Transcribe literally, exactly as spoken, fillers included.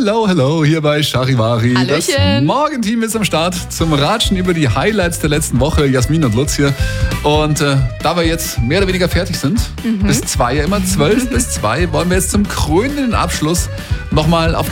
Hello, hello, hier bei Charivari. Hallöchen. Das Morgenteam ist am Start zum Ratschen über die Highlights der letzten Woche. Jasmin und Lutz hier. Und äh, da wir jetzt mehr oder weniger fertig sind, mhm. bis zwei ja immer, zwölf bis zwei, wollen wir jetzt zum krönenden Abschluss nochmal auf